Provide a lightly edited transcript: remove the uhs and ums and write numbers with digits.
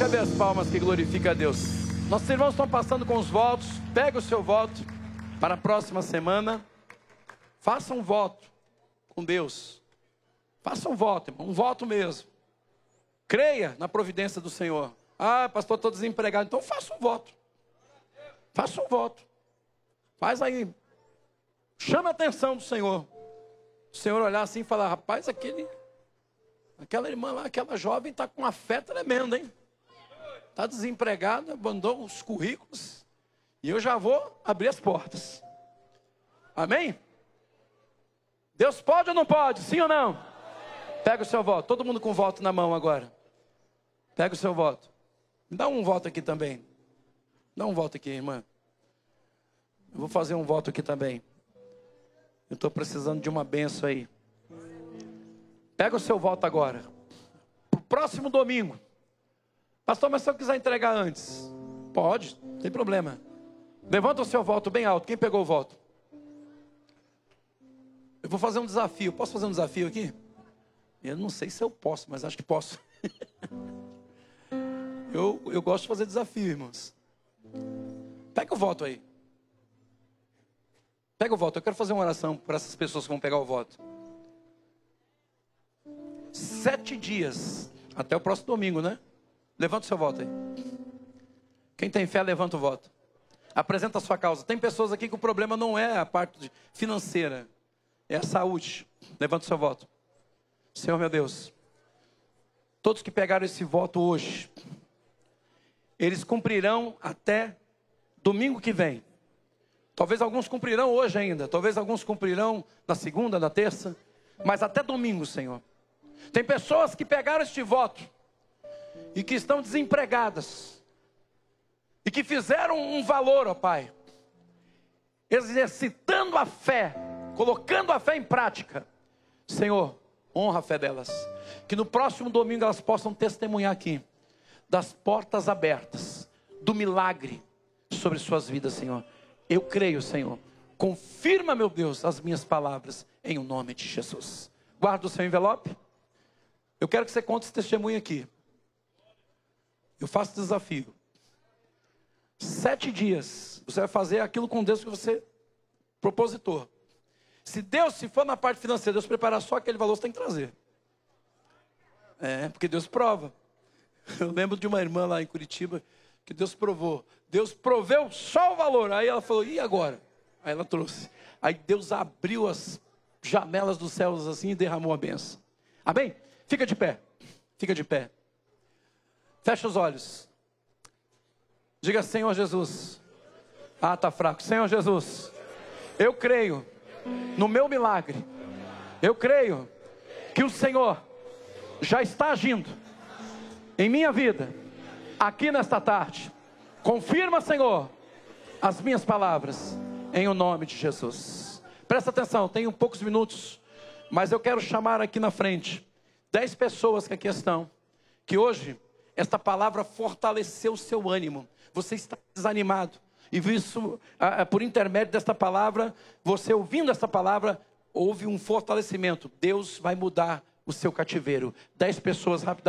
ver as palmas que glorifica a Deus. Nossos irmãos estão passando com os votos. Pega o seu voto para a próxima semana. Faça um voto com Deus. Faça um voto, irmão, um voto mesmo. Creia na providência do Senhor. Ah, pastor, estou desempregado. Então faça um voto. Faça um voto. Faz aí. Chama a atenção do Senhor. O Senhor olhar assim e falar: rapaz, aquela irmã lá, aquela jovem está com uma fé tremenda, hein? Está desempregada, abandonou os currículos. E eu já vou abrir as portas. Amém? Deus pode ou não pode? Sim ou não? Pega o seu voto. Todo mundo com voto na mão agora. Pega o seu voto. Me dá um voto aqui também. Dá um voto aqui, irmã. Eu vou fazer um voto aqui também. Eu estou precisando de uma benção aí. Pega o seu voto agora. Pro próximo domingo. Pastor, mas se eu quiser entregar antes? Pode, não tem problema. Levanta o seu voto bem alto. Quem pegou o voto? Eu vou fazer um desafio. Posso fazer um desafio aqui? Eu não sei se eu posso, mas acho que posso. Eu gosto de fazer desafio, irmãos. Pega o voto aí. Pega o voto. Eu quero fazer uma oração para essas pessoas que vão pegar o voto. 7 dias. Até o próximo domingo, né? Levanta o seu voto aí. Quem tem fé, levanta o voto. Apresenta a sua causa. Tem pessoas aqui que o problema não é a parte financeira. É a saúde. Levanta o seu voto. Senhor meu Deus. Todos que pegaram esse voto hoje, eles cumprirão até domingo que vem. Talvez alguns cumprirão hoje ainda. Talvez alguns cumprirão na segunda, na terça. Mas até domingo, Senhor. Tem pessoas que pegaram este voto e que estão desempregadas. E que fizeram um valor, ó Pai. Exercitando a fé. Colocando a fé em prática. Senhor, honra a fé delas. Que no próximo domingo elas possam testemunhar aqui. Das portas abertas. Do milagre sobre suas vidas, Senhor. Eu creio, Senhor. Confirma, meu Deus, as minhas palavras. Em o nome de Jesus. Guarda o seu envelope. Eu quero que você conte esse testemunho aqui. Eu faço desafio. 7 dias. Você vai fazer aquilo com Deus que você propositou. Se for na parte financeira, Deus preparar só aquele valor, você tem que trazer. Porque Deus prova. Eu lembro de uma irmã lá em Curitiba, que Deus provou. Deus proveu só o valor. Aí ela falou, e agora? Aí ela trouxe. Aí Deus abriu as janelas dos céus assim e derramou a bênção. Amém? Fica de pé. Fica de pé. Fecha os olhos. Diga, Senhor Jesus. Ah, tá fraco. Senhor Jesus. Eu creio no meu milagre. Eu creio que o Senhor já está agindo em minha vida, aqui nesta tarde. Confirma, Senhor, as minhas palavras, em o nome de Jesus. Presta atenção, tenho poucos minutos, mas eu quero chamar aqui na frente 10 pessoas que aqui estão, que hoje esta palavra fortaleceu o seu ânimo. Você está desanimado, e isso, por intermédio desta palavra, você ouvindo esta palavra, houve um fortalecimento. Deus vai mudar o seu cativeiro. 10 pessoas rapidamente.